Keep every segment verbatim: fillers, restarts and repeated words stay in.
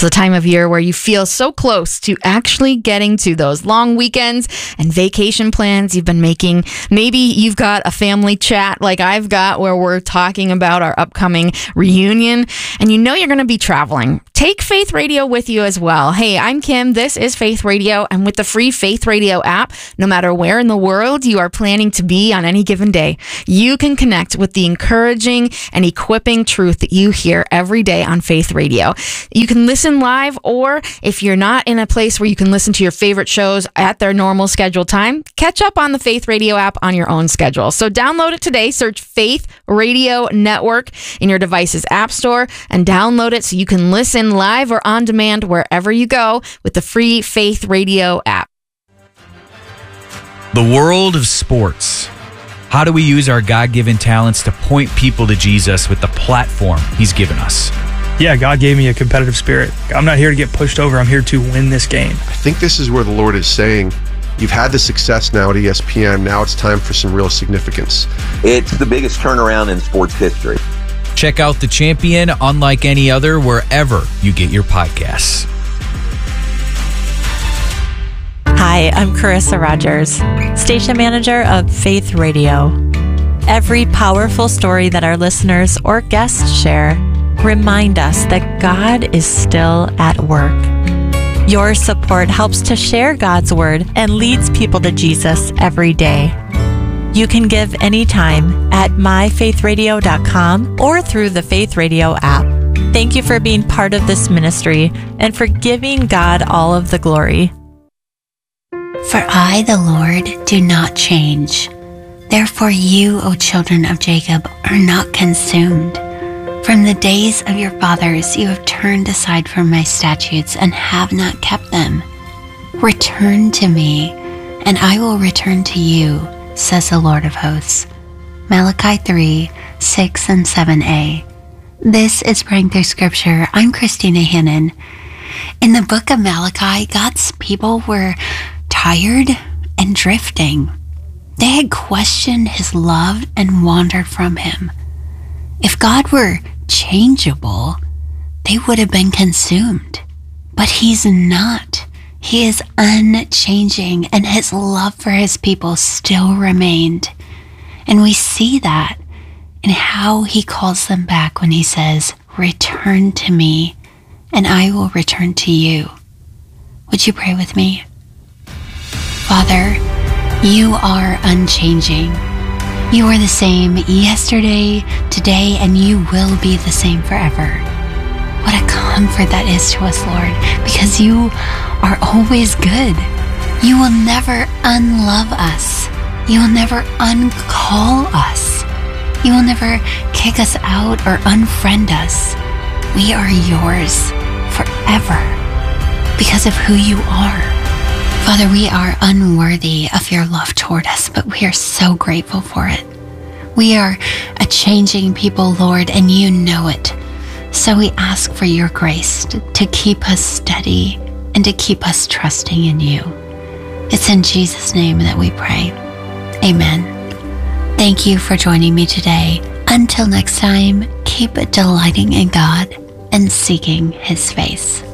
the time of year where you feel so close to actually getting to those long weekends and vacation plans you've been making. Maybe you've got a family chat like I've got where we're talking about our upcoming reunion, and you know you're going to be traveling. Take Faith Radio with you as well. Hey, I'm Kim. This is Faith Radio, and with the free Faith Radio app, no matter where in the world you are planning to be on any given day, you can connect with the encouraging and equipping truth that you hear every day on Faith Radio. You can listen live, or if you're not in a place where you can listen to your favorite shows at their normal scheduled time, catch up on the Faith Radio app on your own schedule. So download it today. Search Faith Radio Network in your device's app store and download it so you can listen live or on demand wherever you go with the free Faith Radio app. The world of sports. How do we use our God-given talents to point people to Jesus with the platform He's given us? Yeah, God gave me a competitive spirit. I'm not here to get pushed over. I'm here to win this game. I think this is where the Lord is saying, you've had the success now at E S P N. Now it's time for some real significance. It's the biggest turnaround in sports history. Check out The Champion, unlike any other, wherever you get your podcasts. Hi, I'm Carissa Rogers, station manager of Faith Radio. Every powerful story that our listeners or guests share remind us that God is still at work. Your support helps to share God's word and leads people to Jesus every day. You can give anytime at my faith radio dot com or through the Faith Radio app. Thank you for being part of this ministry and for giving God all of the glory. For I, the Lord, do not change. Therefore you, O children of Jacob, are not consumed. From the days of your fathers you have turned aside from my statutes and have not kept them. Return to me, and I will return to you, says the Lord of hosts. Malachi three, six and seven a. This is Praying Through Scripture. I'm Christina Hannon. In the book of Malachi, God's people were tired and drifting. They had questioned his love and wandered from him. If God were changeable, they would have been consumed. But he's not. He is unchanging, and his love for his people still remained. And we see that in how he calls them back when he says, return to me, and I will return to you. Would you pray with me? Father, you are unchanging. You are the same yesterday, today, and you will be the same forever. What a comfort that is to us, Lord, because you are always good. You will never unlove us. You will never uncall us. You will never kick us out or unfriend us. We are yours forever because of who you are. Father, we are unworthy of your love toward us, but we are so grateful for it. We are a changing people, Lord, and you know it. So we ask for your grace to, to keep us steady and to keep us trusting in you. It's in Jesus' name that we pray. Amen. Thank you for joining me today. Until next time, keep delighting in God and seeking his face.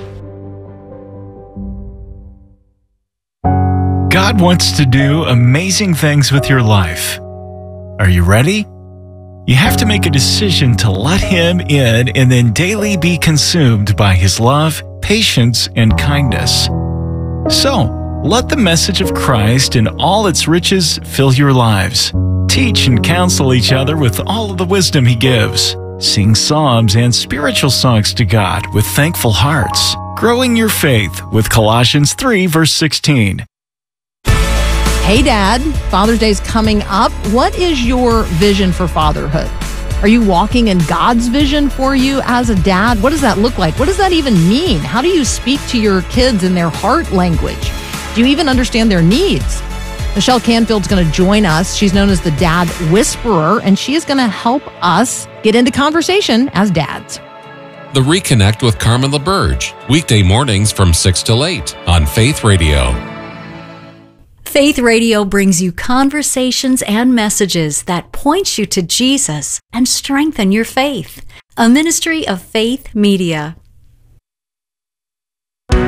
God wants to do amazing things with your life. Are you ready? You have to make a decision to let him in and then daily be consumed by his love, patience, and kindness. So, let the message of Christ and all its riches fill your lives. Teach and counsel each other with all of the wisdom he gives. Sing psalms and spiritual songs to God with thankful hearts. Growing your faith with Colossians three, verse sixteen. Hey, Dad, Father's Day is coming up. What is your vision for fatherhood? Are you walking in God's vision for you as a dad? What does that look like? What does that even mean? How do you speak to your kids in their heart language? Do you even understand their needs? Michelle Canfield's going to join us. She's known as the Dad Whisperer, and she is going to help us get into conversation as dads. The Reconnect with Carmen LaBerge, weekday mornings from six till eight on Faith Radio. Faith Radio brings you conversations and messages that point you to Jesus and strengthen your faith. A ministry of Faith Media.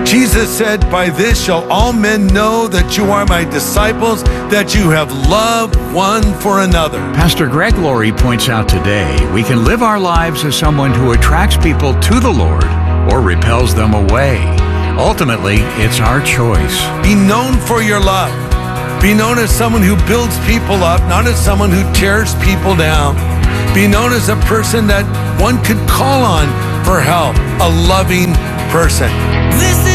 Jesus said, by this shall all men know that you are my disciples, that you have love one for another. Pastor Greg Laurie points out today we can live our lives as someone who attracts people to the Lord or repels them away. Ultimately, it's our choice. Be known for your love. Be known as someone who builds people up, not as someone who tears people down. Be known as a person that one could call on for help, a loving person. This is